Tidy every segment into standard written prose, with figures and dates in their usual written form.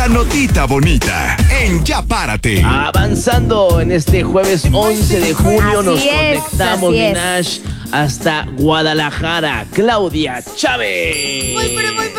la notita bonita en Ya Párate. Avanzando en este jueves 11 de junio, nos conectamos, Nash, hasta Guadalajara. Claudia Chávez. Muy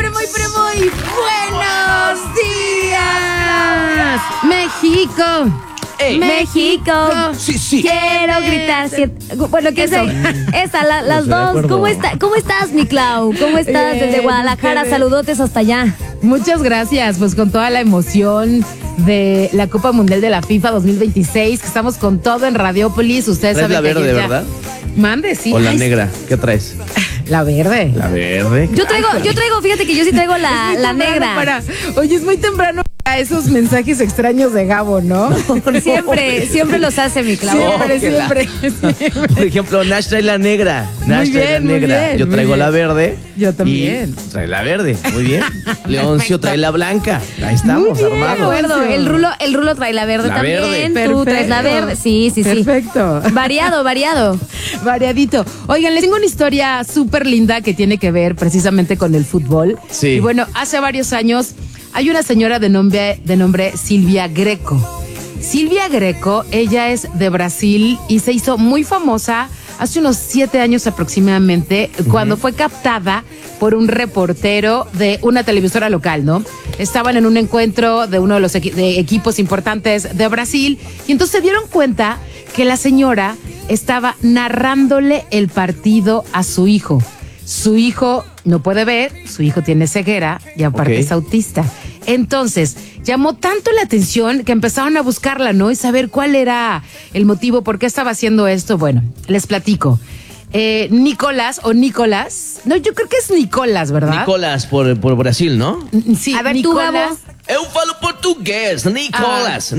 buenos días, México. Ey. México. Sí. Quiero gritar. Bueno, ¿qué sé? Las dos. ¿Cómo estás, mi Clau? ¿Cómo estás desde Guadalajara? Saludotes hasta allá. Muchas gracias, pues con toda la emoción de la Copa Mundial de la FIFA 2026, que estamos con todo en Radiópolis. Ustedes saben la que verde, ya... ¿verdad? Mande, sí. O la negra, ¿qué traes? La verde. La verde. Yo traigo, fíjate que yo sí traigo la negra. Oye, es muy temprano para esos mensajes extraños de Gabo, ¿no? Siempre los hace mi Clau. Siempre. Por ejemplo, Nash trae la negra. Nash trae la negra. Yo traigo la verde. Yo también. Y trae la verde. Muy bien. Leoncio trae la blanca. Ahí estamos, armados. El rulo trae la verde también. Verde. Tú traes la verde. Sí. Perfecto. Variado. Variadito. Oigan, les tengo una historia súper linda que tiene que ver precisamente con el fútbol. Sí. Y bueno, hace varios años hay una señora de nombre Silvia Greco. Silvia Greco, ella es de Brasil y se hizo muy famosa hace unos 7 años aproximadamente, cuando fue captada por un reportero de una televisora local, ¿no? Estaban en un encuentro de uno de los equipos importantes de Brasil y entonces se dieron cuenta que la señora estaba narrándole el partido a su hijo. Su hijo no puede ver, su hijo tiene ceguera y aparte es autista. Entonces, llamó tanto la atención que empezaron a buscarla, ¿no? Y saber cuál era el motivo, por qué estaba haciendo esto. Bueno, les platico. Nicolás, no, yo creo que es Nicolás, ¿verdad? Nicolás por Brasil, ¿no? Sí, a ver, Nicolás. tú, Gabo. Eu falo portugués. Nicolás.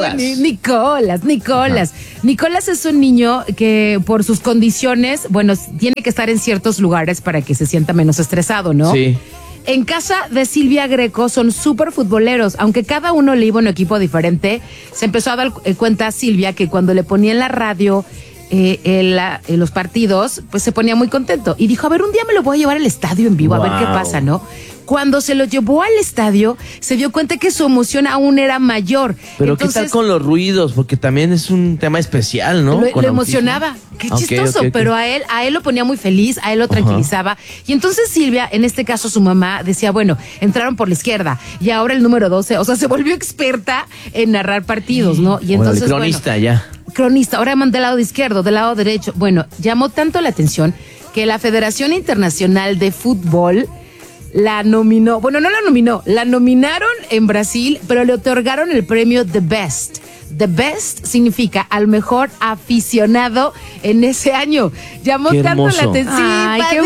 Nicolás es un niño que por sus condiciones, bueno, tiene que estar en ciertos lugares para que se sienta menos estresado, ¿no? Sí. En casa de Silvia Greco son súper futboleros, aunque cada uno le iba a un equipo diferente. Se empezó a dar cuenta Silvia que cuando le ponía en la radio los partidos, pues se ponía muy contento. Y dijo, a ver, un día me lo voy a llevar al estadio en vivo, a ver qué pasa, ¿no? Cuando se lo llevó al estadio, se dio cuenta que su emoción aún era mayor. Pero entonces, ¿qué tal con los ruidos? Porque también es un tema especial, ¿no? Lo emocionaba. Qué chistoso, pero a él lo ponía muy feliz, a él lo tranquilizaba. Y entonces Silvia, en este caso su mamá, decía, bueno, entraron por la izquierda y ahora el número 12, o sea, se volvió experta en narrar partidos, ¿no? Y entonces, cronista, cronista, ahora del lado izquierdo, del lado derecho. Bueno, llamó tanto la atención que la Federación Internacional de Fútbol la nominaron en Brasil, pero le otorgaron el premio The Best. The Best significa al mejor aficionado en ese año. Llamó tanto la atención. Ay, qué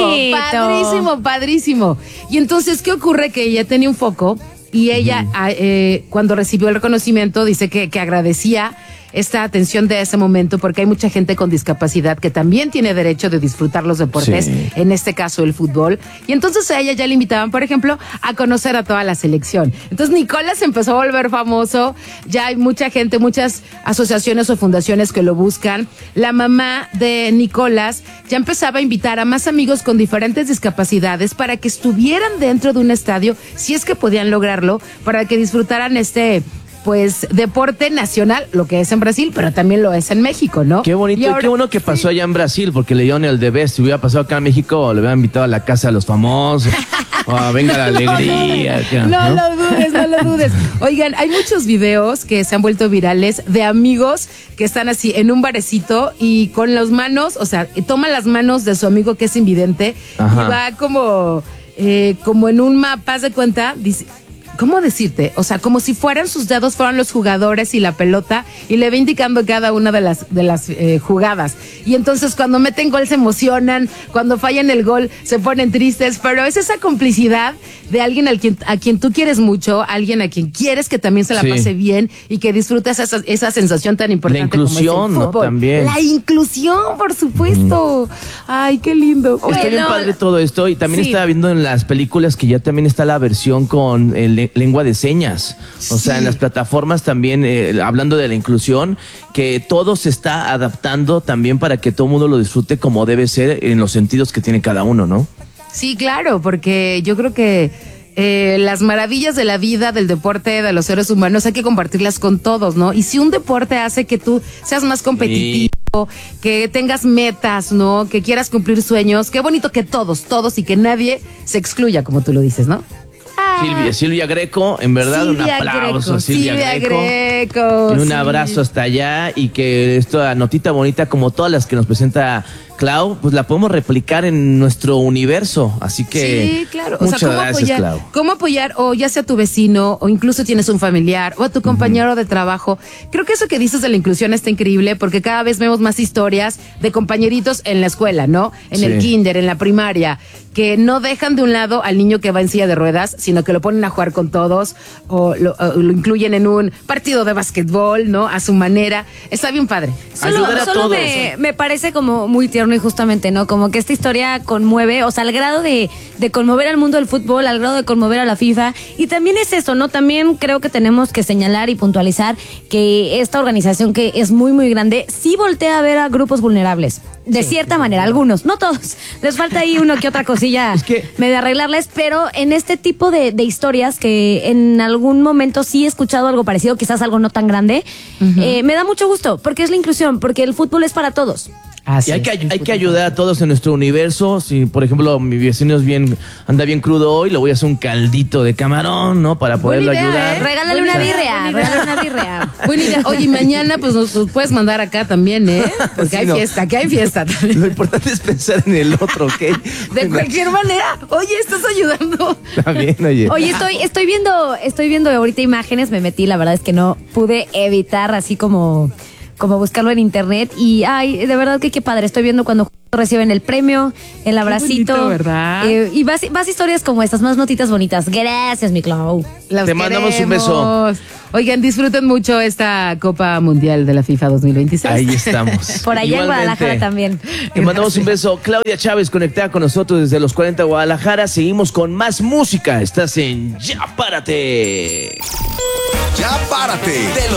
bonito. Padrísimo. Y entonces, ¿qué ocurre? Que ella tenía un foco y ella, cuando recibió el reconocimiento, dice que agradecía esta atención de ese momento porque hay mucha gente con discapacidad que también tiene derecho de disfrutar los deportes, en este caso el fútbol, y entonces a ella ya le invitaban, por ejemplo, a conocer a toda la selección. Entonces Nicolás empezó a volver famoso, ya hay mucha gente, muchas asociaciones o fundaciones que lo buscan. La mamá de Nicolás ya empezaba a invitar a más amigos con diferentes discapacidades para que estuvieran dentro de un estadio, si es que podían lograrlo, para que disfrutaran pues deporte nacional, lo que es en Brasil, pero también lo es en México, ¿no? Qué bonito, y ahora, qué bueno que pasó allá en Brasil, porque le dieron el The Best. Si hubiera pasado acá en México, le hubieran invitado a la casa de los famosos. Venga la alegría. No lo dudes. Oigan, hay muchos videos que se han vuelto virales de amigos que están así en un barecito y con las manos, o sea, toma las manos de su amigo que es invidente. Ajá. Y va como en un mapa, haz de cuenta, dice, ¿cómo decirte? O sea, como si fueran sus dedos, fueran los jugadores y la pelota, y le va indicando cada una de las jugadas. Y entonces cuando meten gol se emocionan, cuando fallan el gol se ponen tristes, pero es esa complicidad de alguien a quien tú quieres mucho, alguien a quien quieres que también se la pase bien y que disfrutes esa sensación tan importante. La inclusión, como es el fútbol, ¿no? También. La inclusión, por supuesto. Ay, qué lindo. Está bien padre todo esto, y también estaba viendo en las películas que ya también está la versión con lengua de señas. O sea, en las plataformas también, hablando de la inclusión, que todo se está adaptando también para que todo el mundo lo disfrute como debe ser en los sentidos que tiene cada uno, ¿no? Sí, claro, porque yo creo que las maravillas de la vida, del deporte, de los seres humanos, hay que compartirlas con todos, ¿no? Y si un deporte hace que tú seas más competitivo, que tengas metas, ¿no? Que quieras cumplir sueños, qué bonito que todos y que nadie se excluya, como tú lo dices, ¿no? Silvia Greco, en verdad, Silvia un aplauso Greco, a Silvia Greco. Y un abrazo hasta allá y que esta notita bonita, como todas las que nos presenta Clau, pues la podemos replicar en nuestro universo. Así que sí, claro. muchas gracias, Clau. ¿Cómo apoyar o ya sea tu vecino o incluso tienes un familiar o a tu compañero de trabajo? Creo que eso que dices de la inclusión está increíble porque cada vez vemos más historias de compañeritos en la escuela, ¿no? En el kinder, en la primaria, que no dejan de un lado al niño que va en silla de ruedas, sino que lo ponen a jugar con todos o lo incluyen en un partido de básquetbol, ¿no? A su manera. Está bien padre. Solo me parece como muy tierno y justamente, ¿no? Como que esta historia conmueve, o sea, al grado de conmover al mundo del fútbol, al grado de conmover a la FIFA. Y también es eso, ¿no? También creo que tenemos que señalar y puntualizar que esta organización, que es muy, muy grande, sí voltea a ver a grupos vulnerables. De cierta manera, algunos, no todos. Les falta ahí uno que otra cosilla medio arreglarles, pero en este tipo de historias que en algún momento sí he escuchado algo parecido, quizás algo no tan grande, me da mucho gusto, porque es la inclusión, porque el fútbol es para todos. Y hay que ayudar a todos en nuestro universo. Si, por ejemplo, mi vecino anda bien crudo hoy, le voy a hacer un caldito de camarón, ¿no? Para poderlo ayudar. Regálale una birria. Buena idea. Oye, mañana pues nos puedes mandar acá también, ¿eh? Porque hay fiesta, aquí hay fiesta también. Lo importante es pensar en el otro, ¿ok? De cualquier manera. Oye, estás ayudando. También, oye. Oye, estoy viendo ahorita imágenes, me metí, la verdad es que no pude evitar así como buscarlo en internet y ay, de verdad que qué padre, estoy viendo cuando reciben el premio, el abracito, bonito, ¿verdad? Y más historias como estas, más notitas bonitas. Gracias, mi Clau. Te mandamos un beso. Oigan, disfruten mucho esta Copa Mundial de la FIFA 2026. Ahí estamos. Por allá en Guadalajara también. Te mandamos un beso. Claudia Chávez conectada con nosotros desde los 40 Guadalajara. Seguimos con más música. Estás en Ya Párate. Ya Párate. Te lo